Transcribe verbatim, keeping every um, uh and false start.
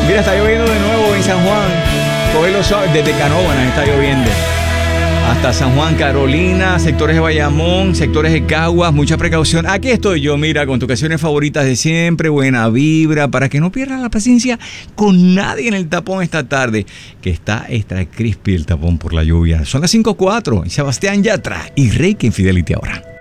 Mira, está lloviendo de nuevo en San Juan. Cógelo suave, desde Canóvanas está lloviendo. Hasta San Juan, Carolina, sectores de Bayamón, sectores de Caguas, mucha precaución. Aquí estoy yo, mira, con tus canciones favoritas de siempre, buena vibra, para que no pierdas la paciencia con nadie en el tapón esta tarde, que está extra crispy el tapón por la lluvia. Son las cinco cuatro, Sebastián Yatra y Reiki Infidelity ahora.